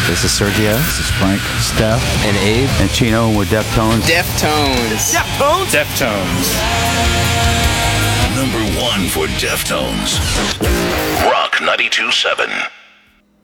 This is Sergio. This is Frank. Steph. And Abe. And Chino, and we're Deftones. Deftones. Deftones? Deftones. Number 1 for Deftones. Rock 92.7.